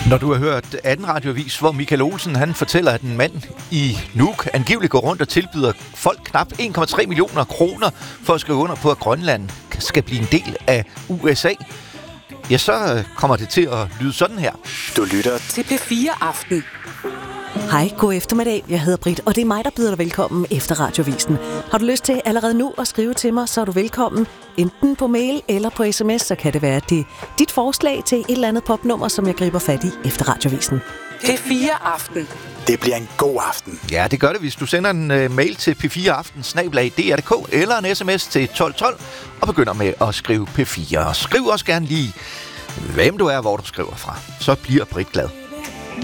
Når du har hørt anden radioavis, hvor Michael Olsen han fortæller, at en mand i Nuuk angiveligt går rundt og tilbyder folk knap 1,3 millioner kroner for at skrive under på, at Grønland skal blive en del af USA, ja, så kommer det til at lyde sådan her. Du lytter til P4 Aften. Hej, god eftermiddag. Jeg hedder Britt, og det er mig, der byder dig velkommen efter Radiovisen. Har du lyst til allerede nu at skrive til mig, så er du velkommen. Enten på mail eller på sms, så kan det være dit forslag til et eller andet popnummer, som jeg griber fat i efter Radiovisen. P4 Aften. Det bliver en god aften. Ja, det gør det, hvis du sender en mail til p4aften@dr.dk eller en sms til 1212 og begynder med at skrive P4. Og skriv også gerne lige, hvem du er, hvor du skriver fra. Så bliver Britt glad.